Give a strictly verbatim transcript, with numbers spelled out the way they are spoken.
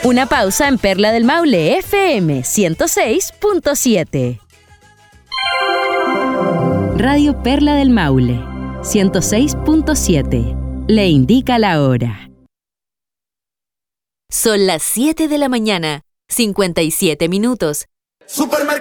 Una pausa en Perla del Maule F M ciento seis punto siete. Radio Perla del Maule ciento seis punto siete. Le indica la hora. Son las siete de la mañana, cincuenta y siete minutos. Supermercado